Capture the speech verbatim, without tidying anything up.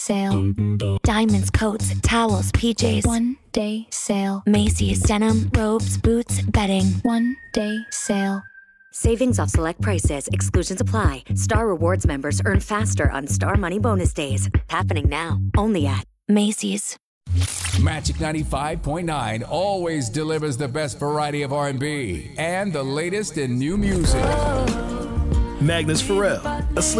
sale. Diamonds, coats, towels, P Js, one day sale. Macy's, denim, robes, boots, bedding, one day sale. Savings off select prices. Exclusions apply. Star Rewards members earn faster on Star Money Bonus Days. Happening now. Only at Macy's. Magic ninety-five point nine always delivers the best variety of R and B and the latest in new music. Magnus Pharrell, a